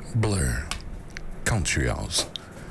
Blur, Country House.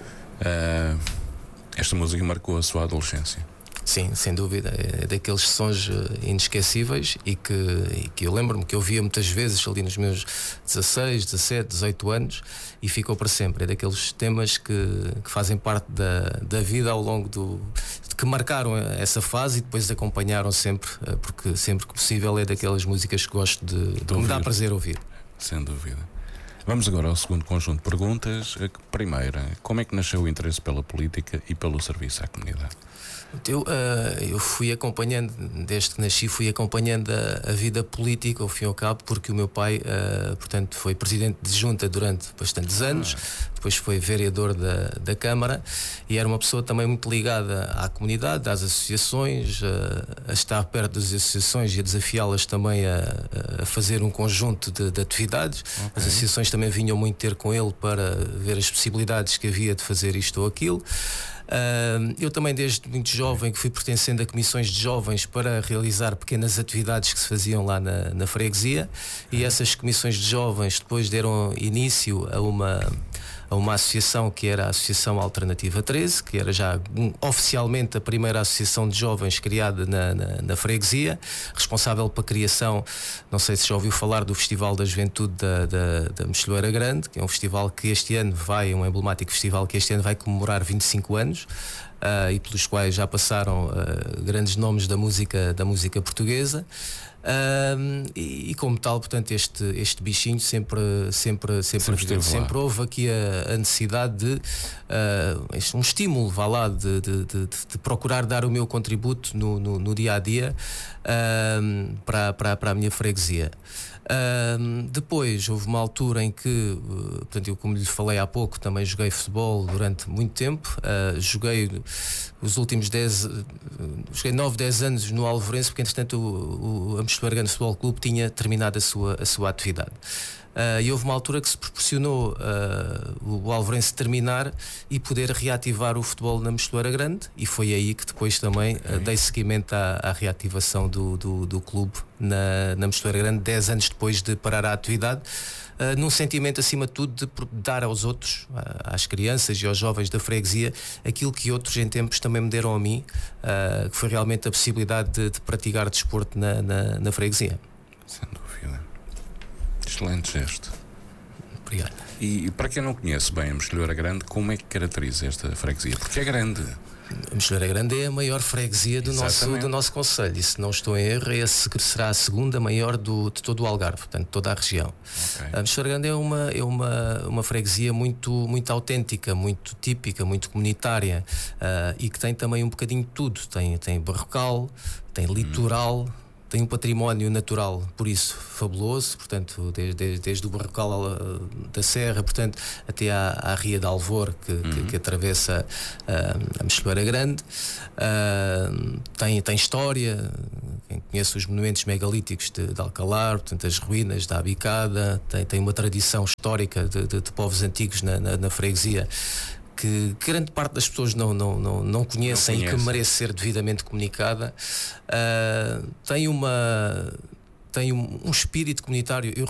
Esta música marcou a sua adolescência. Sim, sem dúvida, é daqueles sons inesquecíveis e que eu lembro-me que eu via muitas vezes ali nos meus 16, 17, 18 anos e ficou para sempre. É daqueles temas que fazem parte da vida ao longo que marcaram essa fase e depois acompanharam sempre, porque sempre que possível é daquelas músicas que gosto de me dá prazer ouvir. Sem dúvida. Vamos agora ao segundo conjunto de perguntas. A primeira, como é que nasceu o interesse pela política e pelo serviço à comunidade? Eu fui acompanhando, desde que nasci, fui acompanhando a vida política, ao fim e ao cabo, porque o meu pai, portanto, foi presidente de junta durante bastantes anos, depois foi vereador da Câmara e era uma pessoa também muito ligada à comunidade, às associações, a estar perto das associações e a desafiá-las também a fazer um conjunto de atividades. Okay. As associações também vinham muito ter com ele para ver as possibilidades que havia de fazer isto ou aquilo. Eu também desde muito jovem que fui pertencendo a comissões de jovens para realizar pequenas atividades que se faziam lá na freguesia e essas comissões de jovens depois deram início a uma associação que era a Associação Alternativa 13, que era já oficialmente a primeira associação de jovens criada na freguesia, responsável pela criação, não sei se já ouviu falar do Festival da Juventude da Mexilheira Grande, que é um festival que este ano um emblemático festival que este ano vai comemorar 25 anos. E pelos quais já passaram grandes nomes da música portuguesa. E como tal, portanto, este bichinho sempre houve aqui a necessidade de um estímulo, vá lá, de procurar dar o meu contributo no dia a dia para a minha freguesia. Depois houve uma altura em que, portanto, eu, como lhe falei há pouco, também joguei futebol durante muito tempo. Joguei os últimos 9, 10 anos no Alvorense, porque entretanto a Mexilheira Grande Futebol Clube tinha terminado a sua atividade. E houve uma altura que se proporcionou o Alvorense terminar e poder reativar o futebol na Mexilheira Grande, e foi aí que depois também dei seguimento à reativação do clube na Mexilheira Grande, 10 anos depois de parar a atividade, num sentimento acima de tudo de dar aos outros, às crianças e aos jovens da freguesia, aquilo que outros em tempos também me deram a mim, que foi realmente a possibilidade de praticar desporto na freguesia. Sem dúvida. Excelente gesto. Obrigado. E para quem não conhece bem a Mexilheira Grande, como é que caracteriza esta freguesia? Porque é grande. A Mexilheira Grande é a maior freguesia do nosso concelho, e se não estou em erro, será a segunda maior de todo o Algarve, portanto toda a região. Okay. A Mexilheira Grande é uma freguesia muito, muito autêntica, muito típica, muito comunitária, e que tem também um bocadinho de tudo. Tem barrocal, tem litoral, tem um património natural, por isso, fabuloso, portanto, desde o barrocal da Serra, portanto, até à Ria de Alvor, que atravessa a Mexilheira Grande. Tem história, quem conhece os monumentos megalíticos de Alcalar, portanto, as ruínas da Abicada, tem uma tradição histórica de povos antigos na freguesia, que grande parte das pessoas não conhecem e que merece ser devidamente comunicada. Tem um espírito comunitário. Eu